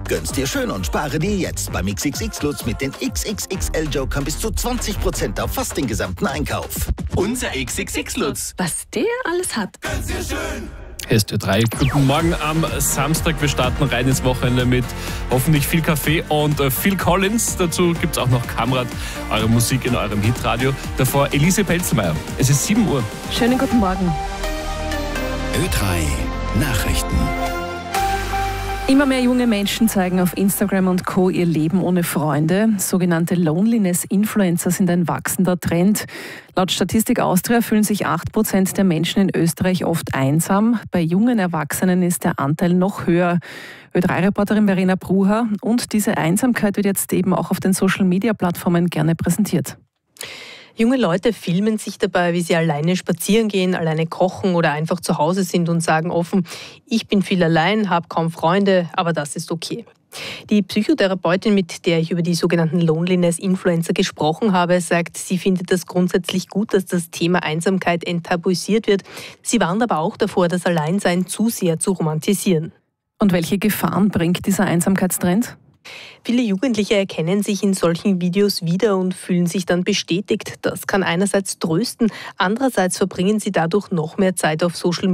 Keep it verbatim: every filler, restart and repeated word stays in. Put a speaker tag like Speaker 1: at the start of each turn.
Speaker 1: Gönn's dir schön und spare dir jetzt beim X X X-Lutz mit den X X X L-Jokern bis zu zwanzig Prozent auf fast den gesamten Einkauf.
Speaker 2: Unser X X X-Lutz.
Speaker 3: Was der alles hat.
Speaker 2: Gönn's dir schön.
Speaker 4: S T drei. Guten Morgen am Samstag. Wir starten rein ins Wochenende mit hoffentlich viel Kaffee und äh, Phil Collins. Dazu gibt es auch noch Kamrat, eure Musik in eurem Hitradio. Davor Elise Pelzelmeier. Es ist sieben Uhr.
Speaker 3: Schönen guten Morgen.
Speaker 2: Ö drei Nachrichten.
Speaker 3: Immer mehr junge Menschen zeigen auf Instagram und Co. ihr Leben ohne Freunde. Sogenannte Loneliness-Influencer sind ein wachsender Trend. Laut Statistik Austria fühlen sich acht Prozent der Menschen in Österreich oft einsam. Bei jungen Erwachsenen ist der Anteil noch höher. Ö drei Reporterin Verena Brucher. Und diese Einsamkeit wird jetzt eben auch auf den Social-Media-Plattformen gerne präsentiert.
Speaker 5: Junge Leute filmen sich dabei, wie sie alleine spazieren gehen, alleine kochen oder einfach zu Hause sind und sagen offen, ich bin viel allein, habe kaum Freunde, aber das ist okay. Die Psychotherapeutin, mit der ich über die sogenannten Loneliness-Influencer gesprochen habe, sagt, sie findet das grundsätzlich gut, dass das Thema Einsamkeit enttabuisiert wird. Sie warnt aber auch davor, das Alleinsein zu sehr zu romantisieren.
Speaker 3: Und welche Gefahren bringt dieser Einsamkeitstrend?
Speaker 5: Viele Jugendliche erkennen sich in solchen Videos wieder und fühlen sich dann bestätigt. Das kann einerseits trösten, andererseits verbringen sie dadurch noch mehr Zeit auf Social Media.